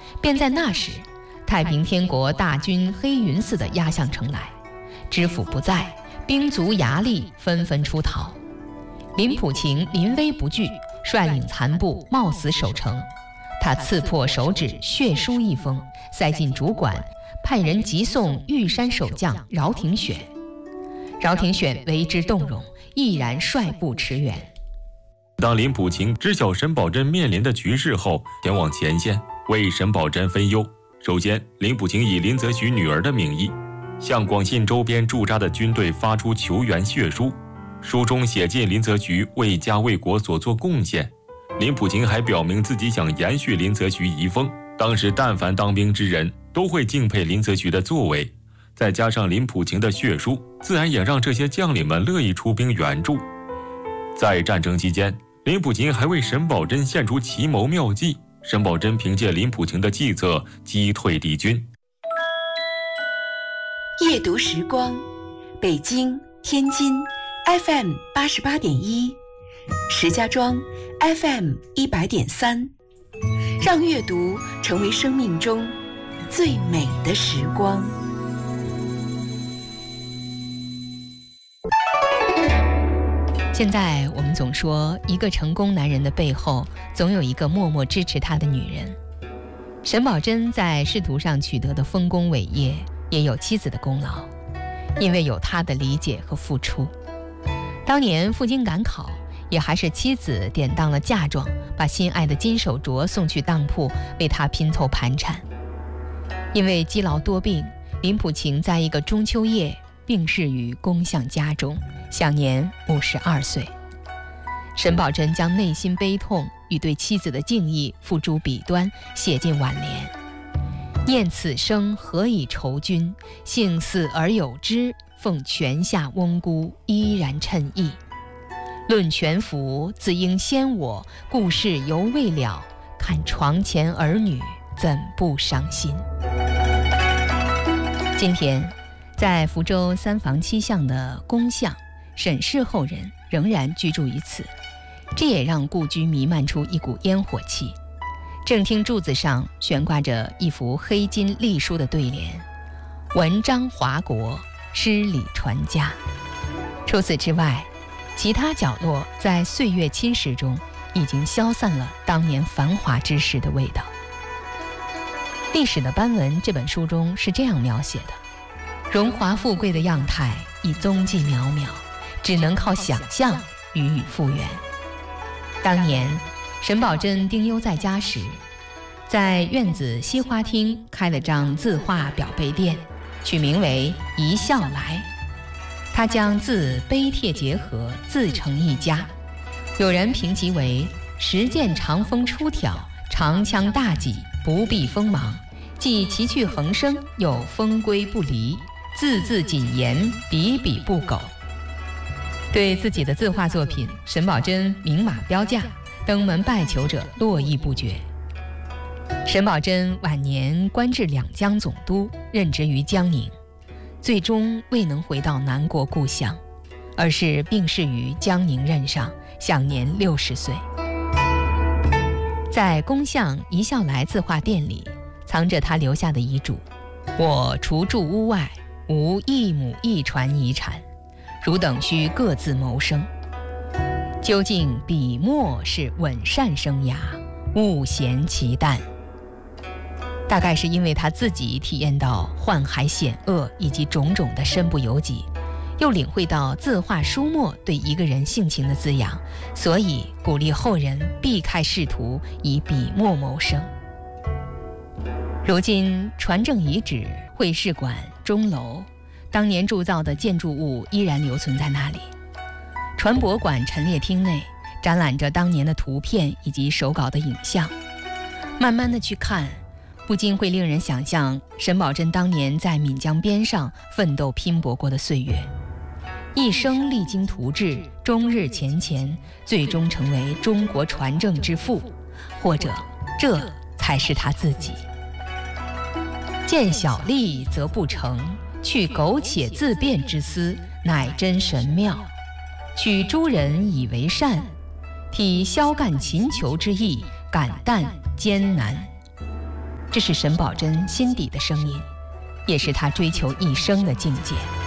便在那时，太平天国大军黑云似的压向城来，知府不在，兵卒衙吏纷纷出逃。林普勤临危不惧，率领残部冒死守城。他刺破手指，血书一封，塞进主管，派人急送玉山守将饶廷选。饶廷选为之动容，毅然率部驰援。 当林普勤知晓沈葆桢面临的局势后，前往前线为沈葆桢分忧。首先，林普勤以林则徐女儿的名义，向广信周边驻扎的军队发出求援血书，书中写尽林则徐为家为国所做贡献。林普勤还表明自己想延续林则徐遗风，当时但凡当兵之人都会敬佩林则徐的作为，再加上林普勤的血书，自然也让这些将领们乐意出兵援助。在战争期间，林普勤还为沈葆桢献出奇谋妙计，沈葆桢凭借林普勤的计策击退敌军。 夜读时光，北京、天津 FM 88.1，石家庄 FM 100.3，让阅读成为生命中最美的时光。 现在我们总说，一个成功男人的背后，总有一个默默支持他的女人。沈葆桢在仕途上取得的丰功伟业，也有妻子的功劳，因为有她的理解和付出。当年赴京赶考，也还是妻子典当了嫁妆，把心爱的金手镯送去当铺，为他拼凑盘缠。因为积劳多病，林普勤在一个中秋夜病逝于公相家中，享年52岁。沈葆桢将内心悲痛与对妻子的敬意付诸笔端，写进挽联：念此生何以酬君，幸死而有之，奉泉下翁姑依然称意。论权服自应先我，故事犹未了，看床前儿女怎不伤心。今天在福州3房7巷的公巷，沈氏后人仍然居住于此，这也让故居弥漫出一股烟火气。正厅柱子上悬挂着一幅黑金隶书的对联：文章华国，诗礼传家。除此之外，其他角落在岁月侵蚀中已经消散了当年繁华之时的味道。历史的斑纹这本书中是这样描写的：荣华富贵的样态已踪迹渺渺，只能靠想象予以复原。当年沈葆桢丁忧在家时，在院子西花厅开了张字画裱碑店，取名为一笑来。他将字碑帖结合，自成一家。有人评其为实践长风出挑，长枪大戟，不避锋芒，既奇趣横生，又风规不离，字字谨严，笔笔不苟。对自己的字画作品，沈葆桢明码标价，登门拜求者络绎不绝。沈葆桢晚年官至两江总督，任职于江宁，最终未能回到南国故乡，而是病逝于江宁任上，享年60岁。在公巷一笑来字画店里，藏着他留下的遗嘱：我除住屋外，无一亩一船遗产，汝等需各自谋生。究竟笔墨是稳善生涯，勿嫌其淡。大概是因为他自己体验到宦海险恶以及种种的身不由己，又领会到字画书墨对一个人性情的滋养，所以鼓励后人避开仕途，以笔墨谋生。如今船政遗址、会试馆、钟楼，当年铸造的建筑物依然留存在那里。船舶馆陈列厅内展览着当年的图片以及手稿的影像，慢慢的去看，不禁会令人想象沈葆桢当年在岷江边上奋斗拼搏过的岁月，一生励精图治，终日前乾，最终成为中国船政之父，或者这才是他自己。见小利则不成，去苟且自辩之思，乃真神妙。取诸人以为善，体消干勤求之意，感淡艰难。 这是沈葆桢心底的声音，也是他追求一生的境界。